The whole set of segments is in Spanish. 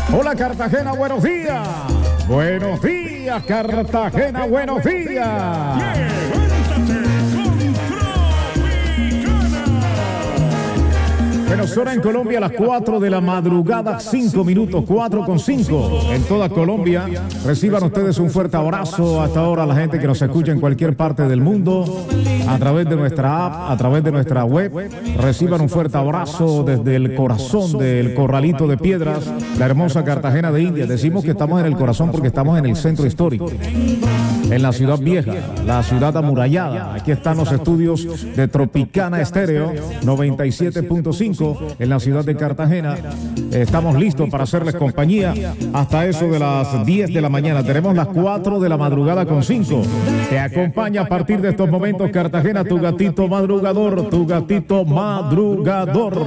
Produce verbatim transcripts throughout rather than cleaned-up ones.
Hola Cartagena, buenos días. Buenos días Cartagena, buenos días. Bueno, son en Colombia a las cuatro de la madrugada, cinco minutos, cuatro con cinco. En toda Colombia, reciban ustedes un fuerte abrazo hasta ahora a la gente que nos escucha en cualquier parte del mundo, a través de nuestra app, a través de nuestra web. Reciban un fuerte abrazo desde el corazón del Corralito de Piedras, la hermosa Cartagena de Indias. Decimos que estamos en el corazón porque estamos en el centro histórico, en la ciudad vieja, la ciudad amurallada. Aquí están los estudios de Tropicana Estéreo noventa y siete punto cinco en la ciudad de Cartagena. Estamos listos para hacerles compañía hasta eso de las diez de la mañana. Tenemos las cuatro de la madrugada con cinco. Te acompaña a partir de estos momentos Cartagena, tu gatito madrugador, tu gatito madrugador.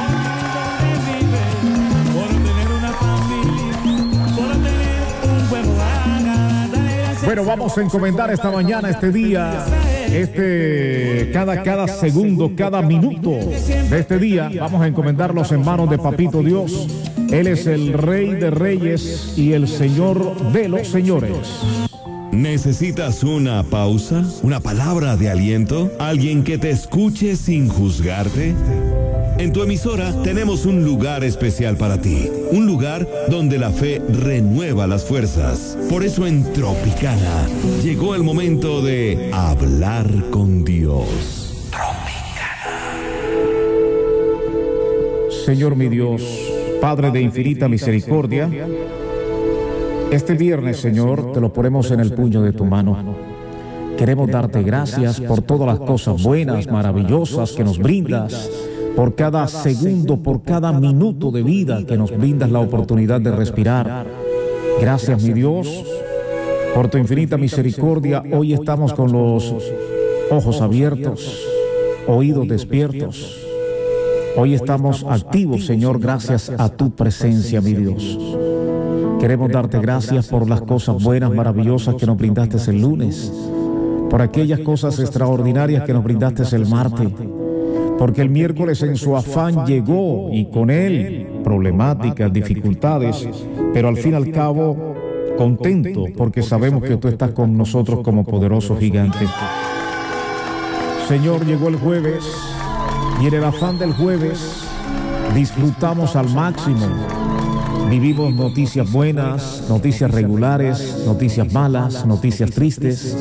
Bueno, vamos a encomendar esta mañana, este día, este, cada, cada segundo, cada minuto de este día, vamos a encomendarlos en manos de Papito Dios. Él es el Rey de Reyes y el Señor de los Señores. ¿Necesitas una pausa? ¿Una palabra de aliento? ¿Alguien que te escuche sin juzgarte? En tu emisora tenemos un lugar especial para ti, un lugar donde la fe renueva las fuerzas. Por eso en Tropicana llegó el momento de hablar con Dios. Tropicana. Señor mi Dios, Padre de infinita misericordia, este viernes, Señor, te lo ponemos en el puño de tu mano. Queremos darte gracias por todas las cosas buenas, maravillosas que nos brindas, por cada segundo, por cada minuto de vida que nos brindas la oportunidad de respirar. Gracias, mi Dios, por tu infinita misericordia. Hoy estamos con los ojos abiertos, oídos despiertos. Hoy estamos activos, Señor, gracias a tu presencia, mi Dios. Queremos darte gracias por las cosas buenas, maravillosas que nos brindaste el lunes, por aquellas cosas extraordinarias que nos brindaste el martes, porque el miércoles en su afán llegó y con él problemáticas, dificultades, pero al fin y al cabo contento porque sabemos que tú estás con nosotros como poderoso gigante. Señor, llegó el jueves y en el afán del jueves disfrutamos al máximo. Vivimos noticias buenas, noticias regulares, noticias malas, noticias tristes,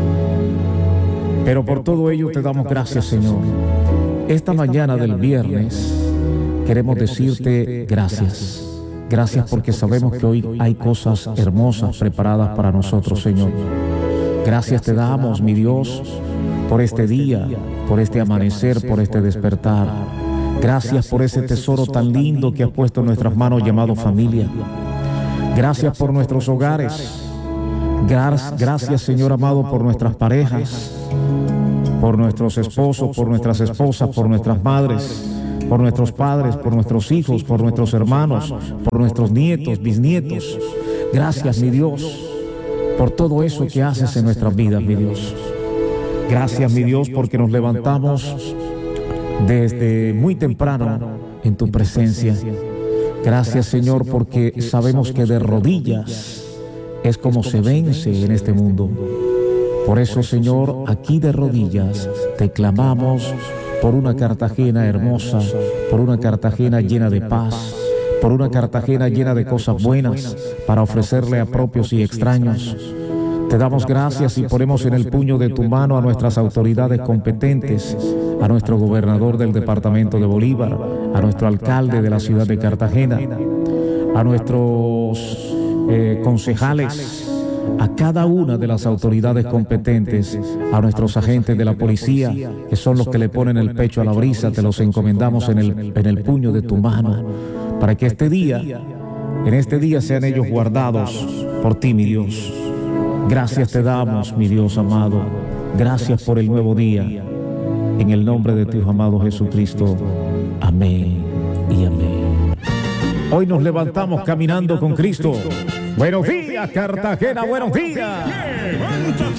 pero por todo ello te damos gracias, Señor. Esta mañana del viernes queremos decirte gracias. Gracias porque sabemos que hoy hay cosas hermosas preparadas para nosotros, Señor. Gracias te damos, mi Dios, por este día, por este amanecer, por este despertar. Gracias por ese tesoro tan lindo que has puesto en nuestras manos llamado familia. Gracias por nuestros hogares. Gracias, Señor amado, por nuestras parejas, por nuestros esposos, por nuestras esposas, por nuestras madres, por nuestros padres, por nuestros hijos, por nuestros hermanos, por nuestros nietos, bisnietos. Gracias, mi Dios, por todo eso que haces en nuestras vidas, mi Dios. Gracias, mi Dios, porque nos levantamos desde muy temprano en tu presencia. Gracias, Señor, porque sabemos que de rodillas es como se vence en este mundo. Por eso, Señor, aquí de rodillas te clamamos por una Cartagena hermosa, por una Cartagena llena de paz, por una Cartagena llena de cosas buenas para ofrecerle a propios y extraños. Te damos gracias y ponemos en el puño de tu mano a nuestras autoridades competentes, a nuestro gobernador del departamento de Bolívar, a nuestro alcalde de la ciudad de Cartagena, a nuestros eh, concejales, a cada una de las autoridades competentes, a nuestros agentes de la policía, que son los que le ponen el pecho a la brisa. Te los encomendamos en el, en el puño de tu mano, para que este día, en este día sean ellos guardados por ti, mi Dios. Gracias te damos, mi Dios amado. Gracias por el nuevo día. En el nombre de tu Hijo amado Jesucristo. Amén y amén. Hoy nos levantamos caminando con Cristo. Buenos días, Cartagena, buenos días.